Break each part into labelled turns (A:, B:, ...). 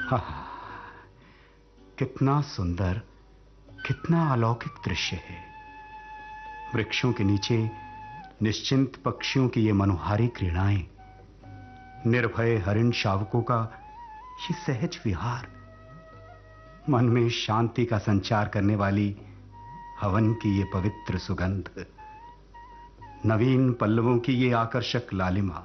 A: हाँ, कितना सुंदर, कितना अलौकिक दृश्य है। वृक्षों के नीचे निश्चिंत पक्षियों की ये मनोहारी क्रीड़ाएं, निर्भय हरिण शावकों का ये सहज विहार, मन में शांति का संचार करने वाली हवन की ये पवित्र सुगंध, नवीन पल्लवों की ये आकर्षक लालिमा।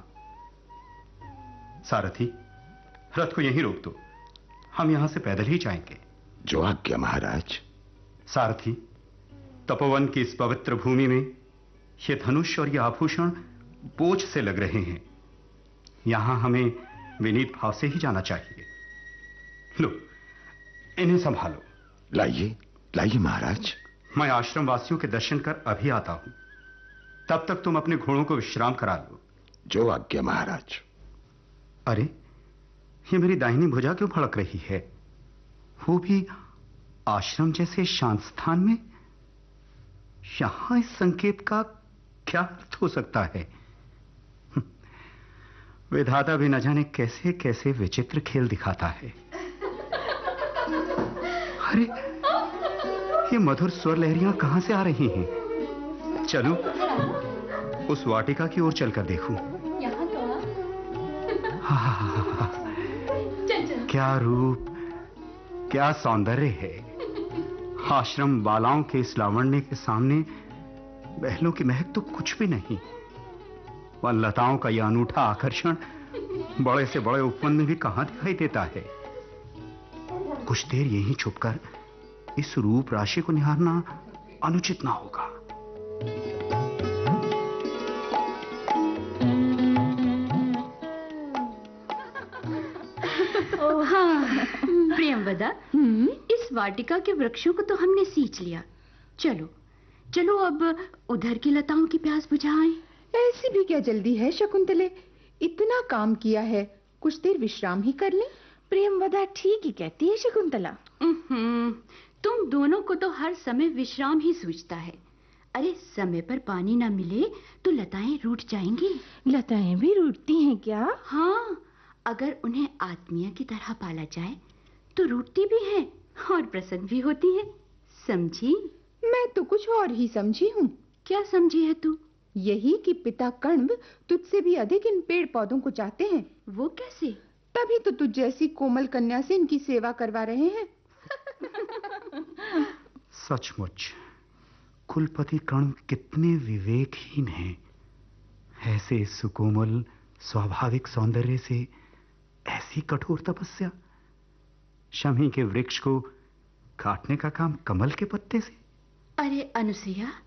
A: सारथी, रथ को यहीं रोक दो, हम यहां से पैदल ही जाएंगे।
B: जो आज्ञा महाराज।
A: सारथी, तपोवन की इस पवित्र भूमि में ये धनुष और ये आभूषण बोझ से लग रहे हैं। यहां हमें विनीत भाव से ही जाना चाहिए। लो, इन्हें संभालो।
B: लाइए लाइए महाराज।
A: मैं आश्रम वासियों के दर्शन कर अभी आता हूं, तब तक तुम अपने घोड़ों को विश्राम करा लो।
B: जो आज्ञा महाराज।
A: अरे, ये मेरी दाहिनी भुजा क्यों फड़क रही है? वो भी आश्रम जैसे शांत स्थान में? यहां इस संकेत का क्या अर्थ हो सकता है? विधाता भी न जाने कैसे कैसे विचित्र खेल दिखाता है। अरे, ये मधुर स्वर लहरियां कहां से आ रही हैं? चलो, उस वाटिका की ओर चलकर देखूं। क्या रूप, क्या सौंदर्य है। आश्रम बालाओं के इस लावण्य के सामने महलों की महक तो कुछ भी नहीं। वन लताओं का यह अनूठा आकर्षण बड़े से बड़े उपवन में भी कहां दिखाई देता है। कुछ देर यहीं छुपकर इस रूप राशि को निहारना अनुचित ना होगा।
C: हाँ, प्रियंवदा, इस वाटिका के वृक्षों को तो हमने सींच लिया। चलो चलो, अब उधर की लताओं की प्यास बुझाएं।
D: ऐसी भी क्या जल्दी है शकुंतले? इतना काम किया है, कुछ देर विश्राम ही कर लें।
E: प्रियंवदा ठीक ही कहती है शकुंतला।
C: तुम दोनों को तो हर समय विश्राम ही सूझता है। अरे, समय पर पानी ना मिले तो लताएं रूठ जाएंगी।
E: लताएं भी रूठती हैं क्या?
C: हाँ, अगर उन्हें आत्मीय की तरह पाला जाए तो रूठती भी हैं और प्रसन्न भी होती हैं। समझी?
D: मैं तो कुछ और ही समझी हूँ।
C: क्या समझी है तू?
D: यही कि पिता कण्व तुझसे भी अधिक इन पेड़ पौधों को चाहते हैं।
C: वो कैसे?
D: तभी तो तुझ जैसी कोमल कन्या से इनकी सेवा करवा रहे हैं।
A: सचमुच कुलपति कण्व कितने विवेकहीन हैं। ऐसे सुकोमल स्वाभाविक सौंदर्य से ऐसी कठोर तपस्या। शमी के वृक्ष को काटने का काम कमल के पत्ते से।
C: अरे अनुसुईया,